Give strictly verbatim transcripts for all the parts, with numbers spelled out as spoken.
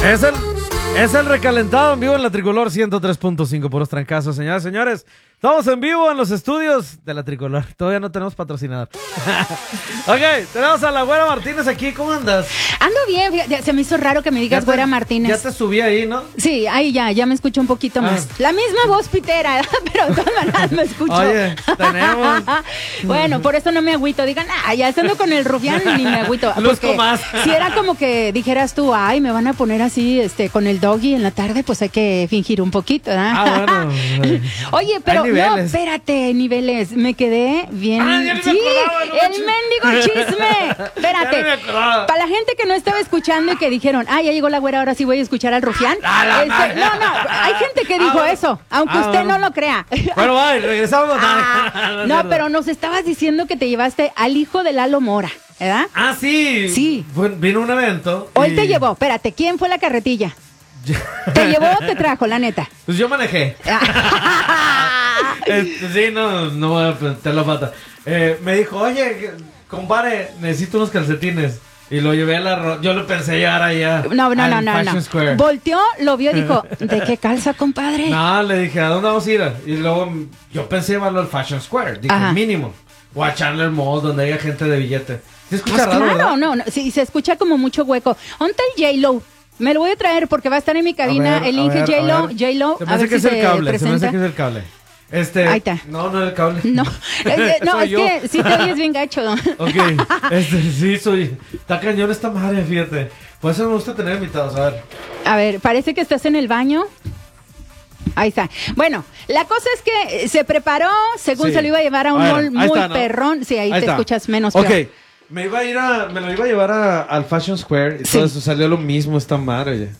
Es el, es el recalentado en vivo en la Tricolor ciento tres punto cinco, puros trancazos, señoras y señores. Estamos en vivo en los estudios de la Tricolor. Todavía no tenemos patrocinador. Ok, tenemos a la Güera Martínez aquí. ¿Cómo andas? Ando bien, fíjate, se me hizo raro que me digas te, Güera Martínez. Ya te subí ahí, ¿no? Sí, ahí ya, ya me escucho un poquito más. Ah. La misma voz pitera, pero de todas maneras me escucho. Oye, tenemos. Bueno, por eso no me agüito. Digan, ah, ya estando con el rufián ni me agüito. Luzco más. Si era como que dijeras tú, ay, me van a poner así, este, con el doggy en la tarde, pues hay que fingir un poquito, ¿eh? Ah, bueno. Oye, pero no, espérate, niveles. Me quedé bien. Ah, ya sí, acordaba, no, el mendigo chisme. Espérate. Para la gente que no estaba escuchando y que dijeron, ah, ya llegó la Güera, ahora sí voy a escuchar al rufián. Ah, este, no, no, hay gente que dijo ah, eso, aunque ah, usted bueno. no lo crea. Bueno, bye, regresamos. Ah, no, pero nos estabas diciendo que te llevaste al hijo de Lalo Mora, ¿verdad? Ah, sí. Sí. Fue, vino un evento. Hoy y... te llevó, espérate, ¿quién fue la carretilla? ¿Te llevó o te trajo, la neta? Pues yo manejé. eh, sí, no, no voy a te la pata. Eh, me dijo, oye, compadre, necesito unos calcetines. Y lo llevé a la... Ro yo lo pensé llevar allá. No, no, no, no, Fashion no. Square. Volteó, lo vio y dijo, ¿de qué calza, compadre? No, le dije, ¿a dónde vamos a ir? Y luego yo pensé llevarlo al Fashion Square. Dije, Ajá. mínimo. O a Chandler Mall, donde haya gente de billete. ¿Se escucha Pues raro, claro, verdad? no, no, sí, se escucha como mucho hueco. ¿Dónde está el J-Lo? Me lo voy a traer porque va a estar en mi cabina. A ver, el a Inge ver, J-Lo, a ver. J-Lo, Se me a hace ver que si es el se cable, se me hace presenta. que es el cable. Este, Ahí está. No, no es el cable. No, eh, no, Soy es yo. que sí te oyes bien gacho. Ok, este, sí, soy. Está cañón esta madre, fíjate. Por eso me gusta tener invitados, a ver. A ver, parece que estás en el baño. Ahí está. Bueno, la cosa es que se preparó, según Sí. se lo iba a llevar a un A ver, mall ahí muy está, ¿no? perrón. Sí, ahí, Ahí te está. escuchas menos Ok, peor. me iba a ir a, me lo iba a llevar a, al Fashion Square y Sí. todo eso salió lo mismo esta madre, oye.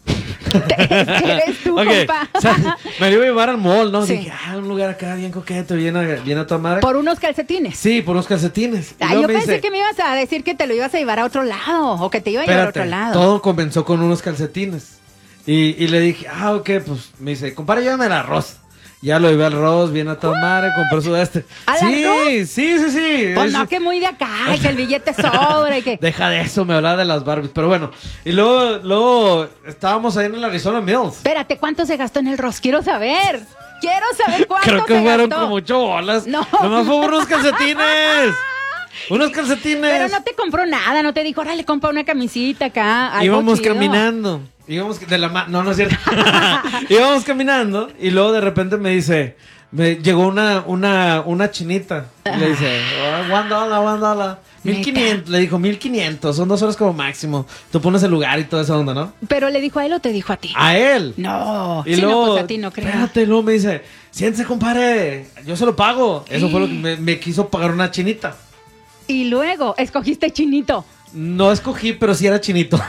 Eres tú, Ok, compa. o sea, me lo iba a llevar al mall, ¿no? Sí. Dije, ah, un lugar acá bien coqueto, bien a, bien a toda madre. Por unos calcetines. Sí, por unos calcetines. Y Ah, luego yo me pensé dice, que me ibas a decir que te lo ibas a llevar a otro lado o que te iba a llevar a espérate, otro lado. todo comenzó con unos calcetines. Y, y le dije, ah, ok, pues me dice, compadre, llévame el arroz. Ya lo llevé al arroz, bien a toda madre, compró su este. ¿Al Sí, arroz? sí, sí, sí. Pues Es- no, que muy de acá, y que el billete sobra y que... Deja de eso, me hablaba de las Barbies. Pero bueno, y luego, luego estábamos ahí en el Arizona Mills. Espérate, ¿cuánto se gastó en el Ross? Quiero saber. Quiero saber cuánto Creo que se fueron gastó. como ocho bolas. No. Nomás fue unos calcetines. Unos calcetines. Pero no te compró nada, no te dijo, órale, compra una camisita acá. Algo Íbamos chido. caminando. Íbamos de la mano. No, no es cierto. Íbamos caminando y luego de repente me dice. Me llegó una, una, una chinita. Y le dice, oh, one dollar, one dollar. Mil quinientos. Le dijo, mil quinientos. Son dos horas como máximo. Tú pones el lugar y toda esa onda, ¿no? Pero le dijo a él o te dijo a ti. A él. No. Y Sí, luego, no, pues a ti no creo. espérate, luego me dice, siéntese, compadre, yo se lo pago. Eso fue lo que me, me quiso pagar una chinita. Y luego, escogiste chinito. No escogí, pero sí era chinito.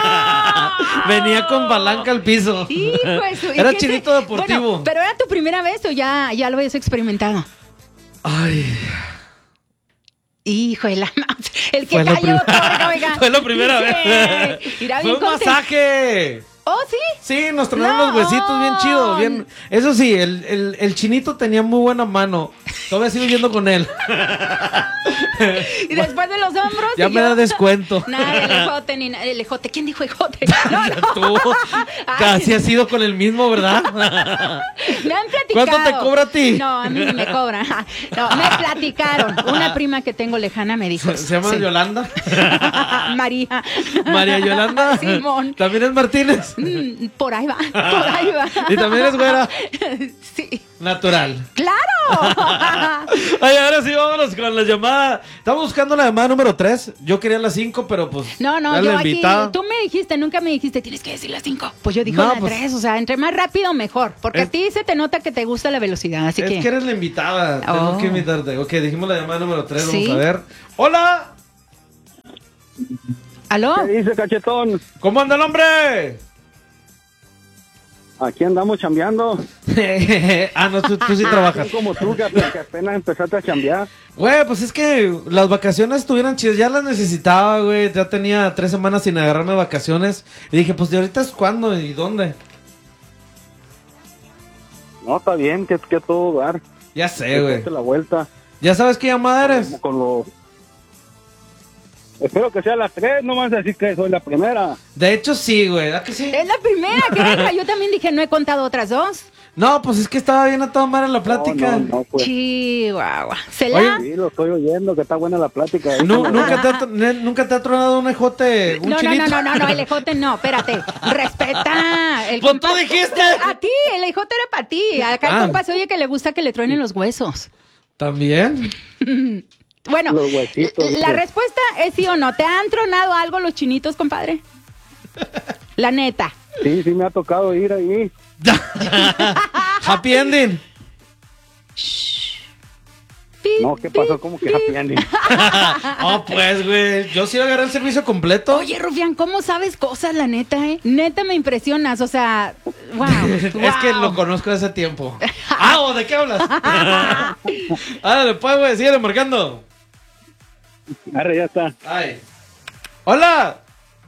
Venía con palanca al piso. Hijo de su- ¿y Era qué chinito se- deportivo. Bueno, pero era tu primera vez o ya, ya lo habías experimentado. Ay, Hijo de la ma- El que Fue lo cayó, prim- oiga, oiga. fue la primera Sí. vez. Mira, Fue bien un conten- masaje. Oh, sí. Sí, nos tronaron No. los huesitos bien chido. Bien. Eso sí, el, el, el chinito tenía muy buena mano. Todavía sigo yendo con él. Y después de los hombros. Ya y me yo- da descuento. Nada, el ejote ni nada. El ejote. ¿Quién dijo ejote? No, no. Tú Ay. casi has ido con el mismo, ¿verdad? Me han platicado. ¿Cuánto te cobra a ti? No, a mí ni me cobra. No, me platicaron. Una prima que tengo lejana me dijo. ¿Se, se llama sí. Yolanda? María. María Yolanda. Simón. ¿También es Martínez? Mm, Por ahí va, por ahí va. ¿Y también es güera? Sí. Natural. ¡Claro! Ay, ahora sí, vámonos con la llamada. Estamos buscando la llamada número tres. Yo quería la cinco, pero pues. No, no, era yo la aquí, invitada. tú me dijiste, nunca me dijiste, tienes que decir las cinco. Pues yo digo No, la pues- tres, o sea, entre más rápido mejor, porque Es- a ti se te nota que te gusta la velocidad, así Es que... que eres la invitada. Tengo Oh. que invitarte. Ok, dijimos la llamada número tres. Sí. Vamos a ver. ¡Hola! ¿Aló? ¿Qué dice, cachetón? ¿Cómo anda el hombre? Aquí andamos chambeando. Ah, no, tú, tú sí trabajas. Como tú, que ap- que apenas empezaste a chambear. Güey, pues es que las vacaciones estuvieran chidas. Ya las necesitaba, güey. Ya tenía tres semanas sin agarrarme vacaciones. Y dije, pues de ahorita es cuándo y dónde. No, está bien, que, que todo dar. Ya sé, güey. Date la vuelta. ¿Ya sabes qué llamada eres? Como con los... Espero que sea las tres, no vas a decir que soy la primera. De hecho, sí, güey. ¿A que sí? Es la primera, ¿qué? Yo también dije, no he contado otras dos. No, pues es que estaba bien a toda madre la plática. No, no, no, pues. Chihuahua. ¿Se la? Oye, Sí, lo estoy oyendo, que está buena la plática. ¿eh? Nu- ¿nunca, te ha, tr- ne- ¿Nunca te ha tronado un ejote, un No, no, chinito? no, no, no, no, el ejote no, espérate. Respeta. El Pues tú compa- dijiste. A ti, el ejote era para ti. Acá el Ah. compa se oye que le gusta que le truenen los huesos. ¿También? Bueno, Los huesitos, la dice. respuesta es sí o no. ¿Te han tronado algo los chinitos, compadre? La neta. Sí, sí me ha tocado ir ahí. Happy ending. Pi, No, ¿qué pi, pasó? ¿Cómo que pi. happy ending? Oh, pues, güey. Yo sí agarré el servicio completo. Oye, Rufián, ¿cómo sabes cosas, la neta, eh? Neta me impresionas, o sea, wow. Es que lo conozco desde hace tiempo. Ah, ¿o de qué hablas? Ah, después, güey, síguele marcando. Arre, ya está. Ay. Hola.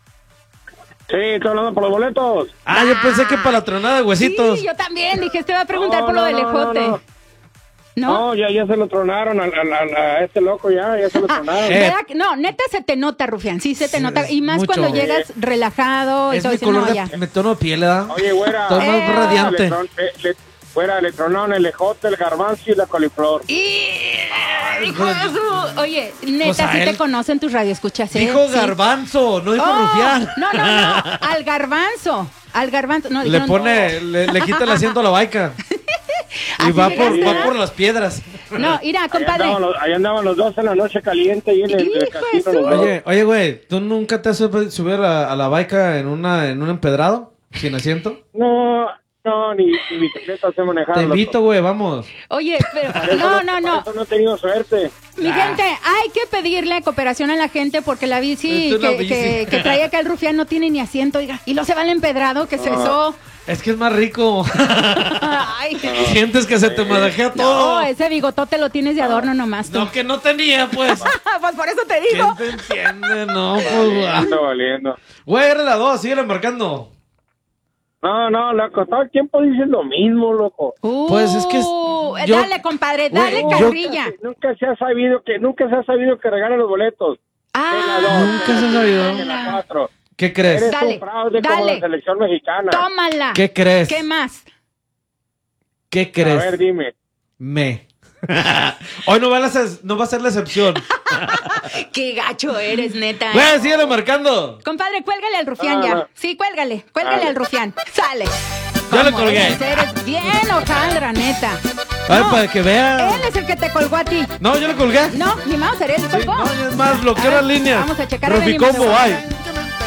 Sí, estoy hablando por los boletos. Ah, yo pensé que para la tronada de huesitos. Sí, yo también dije, este va a preguntar No, por lo no, del no, no, ejote. no. ¿No? No, ya, ya se lo tronaron a, a- a- a este loco, ya, ya se lo tronaron. Eh. ¿Verdad que- No, neta se te nota, Rufián, sí se te Sí, nota. Y más mucho. cuando llegas relajado y Es todo mi eso. color No, de ya. mi tono de piel, ¿verdad? Oye, güera. Estoy más Eh. radiante. Le tron- le- le- Fuera, le tronaron el ejote, el garbanzo y la coliflor. Y... hijo de su- Oye, neta, Pues a sí te él- conocen tus radioescuchas, ¿eh? Dijo Sí. garbanzo, no dijo Oh, rufián. No, no, no, al garbanzo. Al garbanzo. No, Le dijeron- pone, le, le quita el asiento a la baica. Y ¿Así va por, llegaste, va ah? por las piedras. No, mira, Ahí compadre. andaban, los, ahí andaban los dos en la noche caliente y en el, Hijo el de casino. su- los dos. Oye, oye, güey, ¿tú nunca te has subido subido a, a la baica en una en un empedrado? ¿Sin asiento? No, no, ni, ni bicicleta sé manejar. Te loco. invito, güey, vamos. Oye, pero Por eso no, no, por no. eso no he tenido suerte. Mi gente, hay que pedirle cooperación a la gente porque la bici, Es una que, bici. que, que trae acá el rufián no tiene ni asiento, oiga. Y lo se va al empedrado, ¿qué es eso? Es que es más rico. Ay, Sientes que se te madajea todo. no, ese bigotote lo tienes de adorno nomás tú. No, que no tenía, pues. Pues por eso te ¿Quién digo. te entiende? No, pues, güey. Ando valiendo. Güey, eres la dos, síguele marcando. No, no, loco, todo el tiempo dicen lo mismo, loco. Pues es que es- Uh, yo- dale, compadre, dale Güey, yo- carrilla. Nunca se ha sabido que, nunca se ha sabido que regalan los boletos. Ah, En la dos, Nunca se ha sabido. En la cuatro. ¿Qué crees? Eres Dale, un fraude como dale. la selección mexicana. tómala. ¿Qué crees? ¿Qué más? ¿Qué A crees? ver, dime. Me. Hoy no va, a la ses- no va a ser la excepción. Qué gacho eres, neta. ¿eh? Güey, síguele marcando. Compadre, cuélgale al rufián Ah, ya. no. Sí, cuélgale, cuélgale Ah. al rufián. Sale. Ya le ¿Cómo colgué. eres? Eres bien hojaldra, neta. A ver, No, para que vean. Él es el que te colgó a ti. No, yo le colgué. No, ni Mauser, él Sí, colgó. no, es más, bloqueó A ver, las líneas. Vamos a checar. Ruficombo, venimos. ay.